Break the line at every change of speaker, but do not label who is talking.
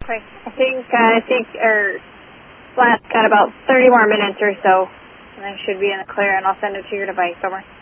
Okay. I think Flat's got about 30 more minutes or so, and I should be in the clear, and I'll send it to your device. Over.